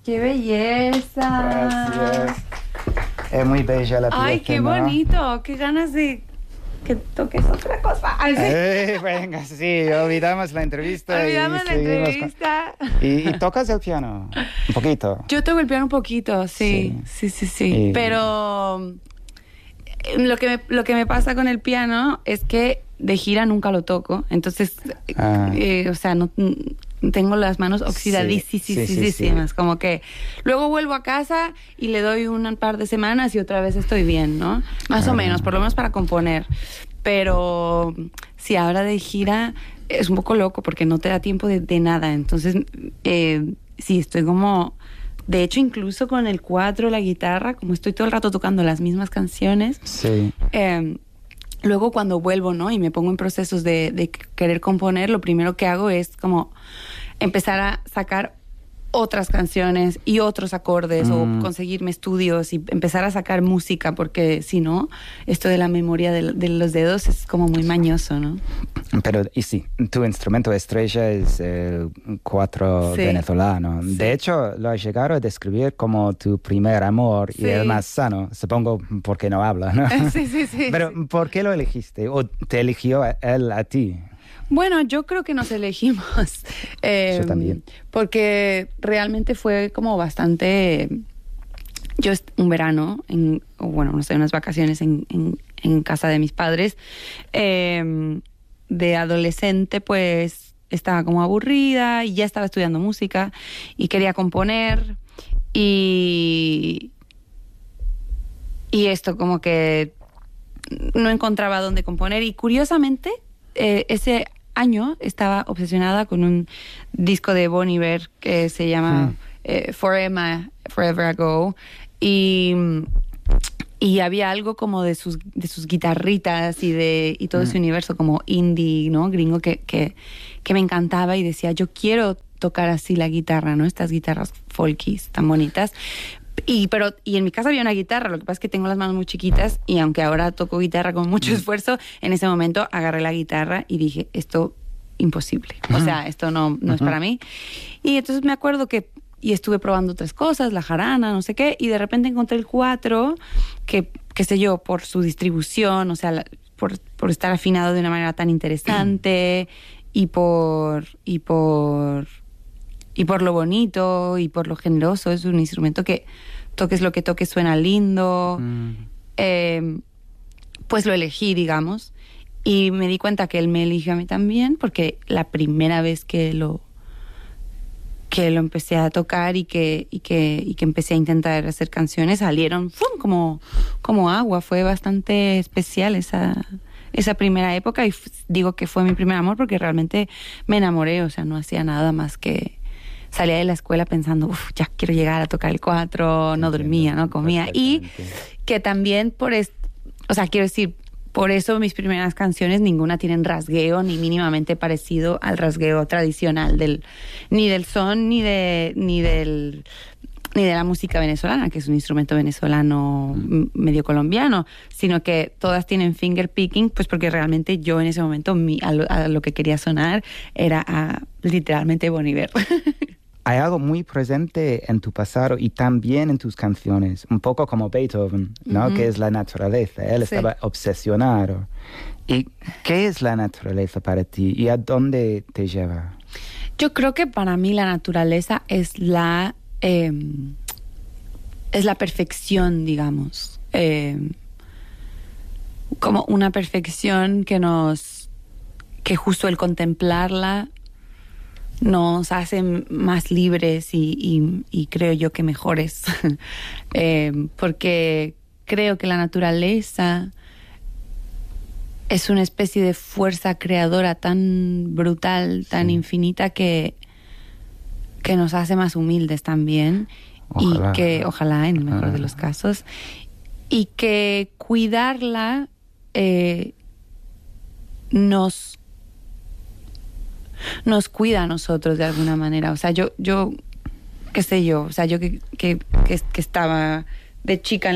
¡Qué belleza! Gracias. Es muy bella la pieza. ¡Ay, qué bonito! ¡Qué ganas de que toques otra cosa! Ay, sí. Venga, sí, olvidamos la entrevista. Olvidamos la entrevista. ¿Y tocas el piano? Un poquito. Yo toco el piano un poquito, sí. Sí. Pero lo que me pasa con el piano es que de gira nunca lo toco. Entonces, o sea, no tengo las manos oxidadísimas. Como que luego vuelvo a casa y le doy un par de semanas y otra vez estoy bien, ¿no? Más o menos, por lo menos para componer. Pero sí, ahora de gira es un poco loco porque no te da tiempo de nada. Entonces, sí, estoy como... De hecho, incluso con el 4, la guitarra, como estoy todo el rato tocando las mismas canciones, sí. Luego cuando vuelvo, ¿no? Y me pongo en procesos de querer componer, lo primero que hago es como empezar a sacar otras canciones y otros acordes o conseguirme estudios y empezar a sacar música, porque si no, esto de la memoria de los dedos es como muy mañoso, ¿no? Pero, y sí, tu instrumento estrella es el 4 venezolano. Sí. De hecho, lo has llegado a describir como tu primer amor y el más sano, supongo porque no habla, ¿no? Sí. Pero, ¿por qué lo elegiste? ¿O te eligió él a ti? Bueno, yo creo que nos elegimos. Yo también. Porque realmente fue como bastante... Yo un verano, unas vacaciones en casa de mis padres, de adolescente, pues estaba como aburrida y ya estaba estudiando música y quería componer y esto como que no encontraba dónde componer y curiosamente ese año estaba obsesionada con un disco de Bon Iver que se llama Forever Ago y había algo como de sus guitarritas y todo ese universo como indie, ¿no? Gringo que me encantaba y decía, yo quiero tocar así la guitarra, ¿no? Estas guitarras folkies tan bonitas. Y en mi casa había una guitarra, lo que pasa es que tengo las manos muy chiquitas y aunque ahora toco guitarra con mucho esfuerzo, en ese momento agarré la guitarra y dije, esto imposible, o sea, esto no es para mí. Y entonces me acuerdo y estuve probando otras cosas, la jarana, no sé qué, y de repente encontré el 4, que qué sé yo, por su distribución, o sea, por estar afinado de una manera tan interesante y por lo bonito y por lo generoso. Es un instrumento que toques lo que toques suena lindo. Pues lo elegí, digamos. Y me di cuenta que él me eligió a mí también, porque la primera vez que lo empecé a tocar y que empecé a intentar hacer canciones, salieron ¡fum! como agua. Fue bastante especial esa primera época y digo que fue mi primer amor porque realmente me enamoré. O sea, no hacía nada más que salía de la escuela pensando, ya quiero llegar a tocar el 4, no dormía, no comía. Y que también quiero decir, por eso mis primeras canciones ninguna tienen rasgueo ni mínimamente parecido al rasgueo tradicional ni del son ni de la música venezolana, que es un instrumento venezolano medio colombiano, sino que todas tienen finger picking, pues porque realmente yo en ese momento a lo que quería sonar era literalmente Bon Iver. Hay algo muy presente en tu pasado y también en tus canciones, un poco como Beethoven, ¿no? Que es la naturaleza. Él estaba obsesionado. ¿Y qué es la naturaleza para ti y a dónde te lleva? Yo creo que para mí la naturaleza es la perfección, digamos. Como una perfección que justo el contemplarla nos hace más libres y creo yo que mejores. Porque creo que la naturaleza es una especie de fuerza creadora tan brutal, tan infinita que nos hace más humildes también. Ojalá. Y que, ojalá, en el mejor de los casos, y que cuidarla nos cuida a nosotros de alguna manera. O sea, yo qué sé yo, o sea, yo que estaba de chica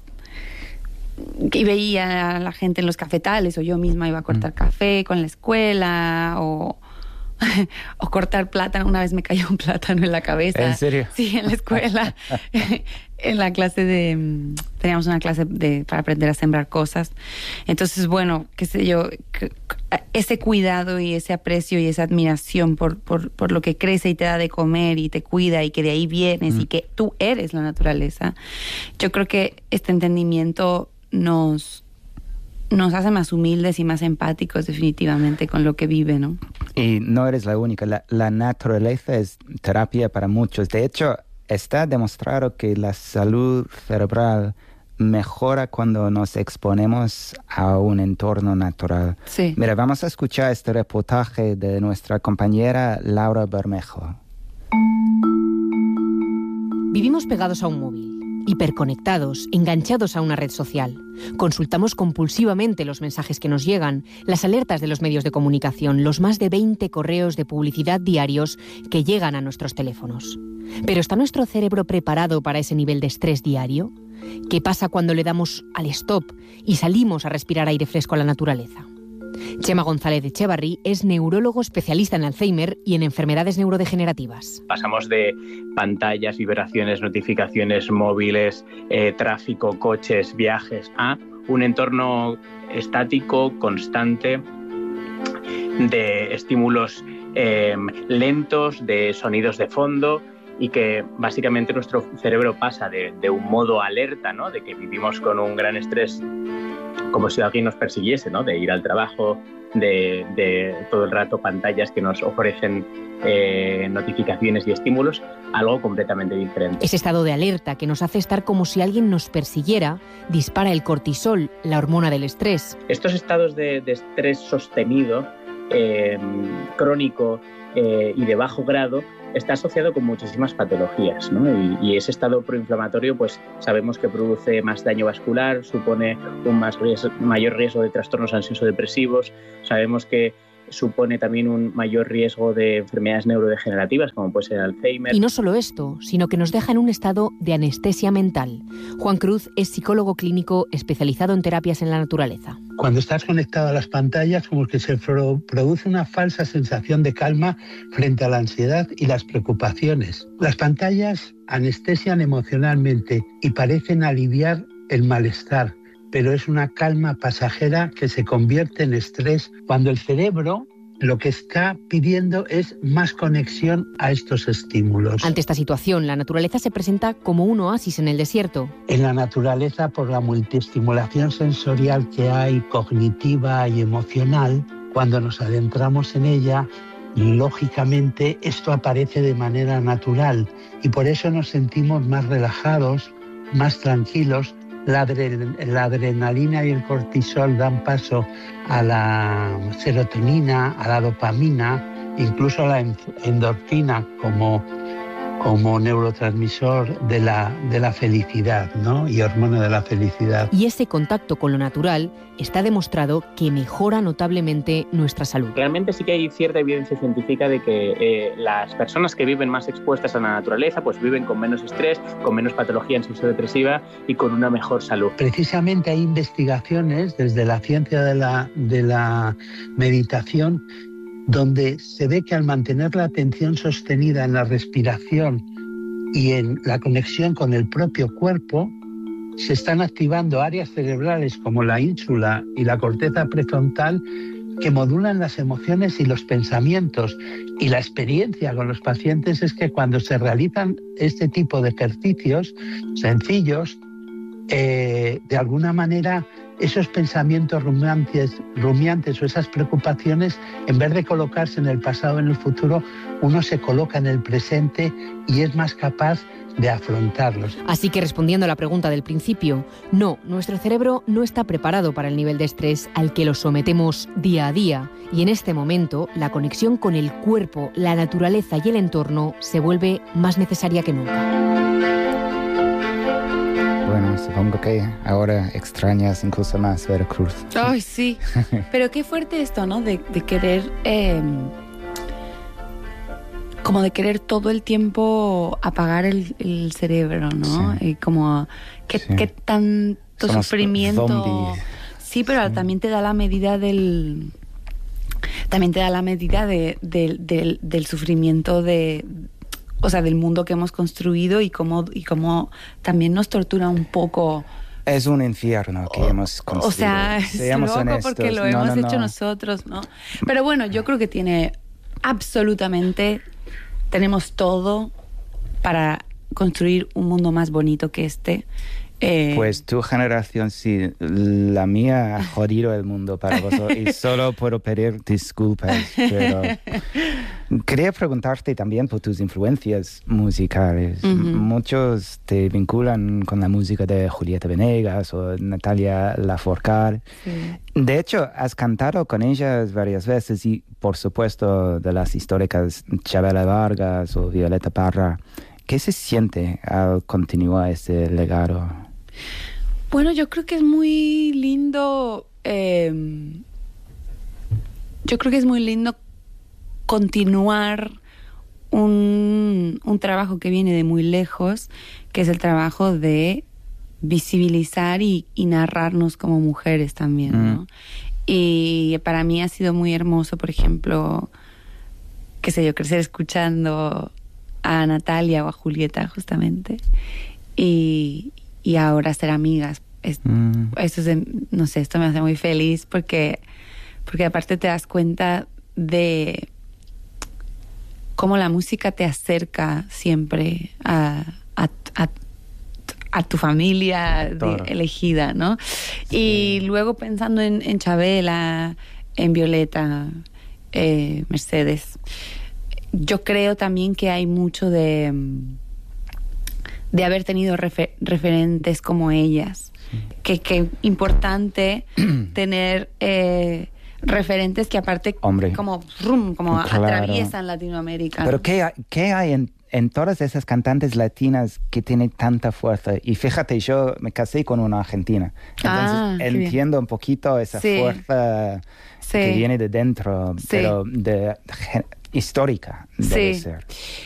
y veía a la gente en los cafetales, o yo misma iba a cortar café con la escuela, o o cortar plátano. Una vez me cayó un plátano en la cabeza. ¿En serio? Sí, en la escuela. En la clase teníamos una clase para aprender a sembrar cosas. Entonces, bueno, qué sé yo, ese cuidado y ese aprecio y esa admiración por lo que crece y te da de comer y te cuida y que de ahí vienes y que tú eres la naturaleza. Yo creo que este entendimiento nos hace más humildes y más empáticos definitivamente con lo que vive, ¿no? Y no eres la única. La naturaleza es terapia para muchos. De hecho, está demostrado que la salud cerebral mejora cuando nos exponemos a un entorno natural. Sí. Mira, vamos a escuchar este reportaje de nuestra compañera Laura Bermejo. Vivimos pegados a un móvil, hiperconectados, enganchados a una red social. Consultamos compulsivamente los mensajes que nos llegan, las alertas de los medios de comunicación, los más de 20 correos de publicidad diarios que llegan a nuestros teléfonos. ¿Pero está nuestro cerebro preparado para ese nivel de estrés diario? ¿Qué pasa cuando le damos al stop y salimos a respirar aire fresco a la naturaleza? Chema González Echevarri es neurólogo especialista en Alzheimer y en enfermedades neurodegenerativas. Pasamos de pantallas, vibraciones, notificaciones móviles, tráfico, coches, viajes, a un entorno estático, constante, de estímulos lentos, de sonidos de fondo, y que básicamente nuestro cerebro pasa de un modo alerta, ¿no? De que vivimos con un gran estrés, como si alguien nos persiguiese, ¿no? De ir al trabajo, de todo el rato pantallas que nos ofrecen notificaciones y estímulos, algo completamente diferente. Ese estado de alerta que nos hace estar como si alguien nos persiguiera dispara el cortisol, la hormona del estrés. Estos estados de estrés sostenido, crónico y de bajo grado, está asociado con muchísimas patologías, ¿no? Y ese estado proinflamatorio, pues sabemos que produce más daño vascular, supone un mayor riesgo de trastornos ansioso-depresivos, sabemos que supone también un mayor riesgo de enfermedades neurodegenerativas, como puede ser Alzheimer. Y no solo esto, sino que nos deja en un estado de anestesia mental. Juan Cruz es psicólogo clínico especializado en terapias en la naturaleza. Cuando estás conectado a las pantallas, como que se produce una falsa sensación de calma frente a la ansiedad y las preocupaciones. Las pantallas anestesian emocionalmente y parecen aliviar el malestar, pero es una calma pasajera que se convierte en estrés cuando el cerebro lo que está pidiendo es más conexión a estos estímulos. Ante esta situación, la naturaleza se presenta como un oasis en el desierto. En la naturaleza, por la multiestimulación sensorial que hay, cognitiva y emocional, cuando nos adentramos en ella, lógicamente esto aparece de manera natural y por eso nos sentimos más relajados, más tranquilos. La adrenalina y el cortisol dan paso a la serotonina, a la dopamina, incluso a la endorfina como neurotransmisor de la felicidad, ¿no? Y hormona de la felicidad. Y ese contacto con lo natural está demostrado que mejora notablemente nuestra salud. Realmente sí que hay cierta evidencia científica de que las personas que viven más expuestas a la naturaleza pues viven con menos estrés, con menos patología ansioso-depresiva y con una mejor salud. Precisamente hay investigaciones desde la ciencia de la meditación donde se ve que al mantener la atención sostenida en la respiración y en la conexión con el propio cuerpo, se están activando áreas cerebrales como la ínsula y la corteza prefrontal que modulan las emociones y los pensamientos. Y la experiencia con los pacientes es que cuando se realizan este tipo de ejercicios sencillos, de alguna manera esos pensamientos rumiantes o esas preocupaciones, en vez de colocarse en el pasado o en el futuro, uno se coloca en el presente y es más capaz de afrontarlos. Así que respondiendo a la pregunta del principio, no, nuestro cerebro no está preparado para el nivel de estrés al que lo sometemos día a día. Y en este momento, la conexión con el cuerpo, la naturaleza y el entorno se vuelve más necesaria que nunca. Bueno, supongo que ahora extrañas incluso más Veracruz. Ay, sí. Pero qué fuerte esto, ¿no? De querer... como de querer todo el tiempo apagar el cerebro, ¿no? Sí. Y como qué tanto Somos sufrimiento. zombies. Sí, pero Sí. también te da la medida del también te da la medida del sufrimiento o sea, del mundo que hemos construido y cómo también nos tortura un poco. Es un infierno que hemos construido. O sea, seamos es loco honestos. porque lo hemos hecho nosotros, ¿no? Pero bueno, yo creo que tenemos todo para construir un mundo más bonito que este. Pues tu generación, sí, la mía ha jodido el mundo para vosotros y solo puedo pedir disculpas, pero quería preguntarte también por tus influencias musicales. Muchos te vinculan con la música de Julieta Venegas o Natalia Lafourcade. Sí. De hecho, has cantado con ellas varias veces y, por supuesto, de las históricas Chabela Vargas o Violeta Parra. ¿Qué se siente al continuar ese legado? Bueno, yo creo que es muy lindo. Yo creo que es muy lindo continuar un trabajo que viene de muy lejos, que es el trabajo de visibilizar y narrarnos como mujeres también, ¿no? Y para mí ha sido muy hermoso, por ejemplo, qué sé yo, crecer escuchando a Natalia o a Julieta justamente y ahora ser amigas. Esto no sé, esto me hace muy feliz porque aparte te das cuenta de cómo la música te acerca siempre a tu familia elegida, ¿no? Sí. Y luego pensando en Chabela, en Violeta, Mercedes, yo creo también que hay mucho de haber tenido referentes como ellas. Sí. Que importante tener referentes que aparte como claro, atraviesan Latinoamérica. Pero ¿qué hay en todas esas cantantes latinas que tienen tanta fuerza? Y fíjate, yo me casé con una argentina. Entonces entiendo un poquito esa fuerza que viene de dentro, pero histórica debe ser.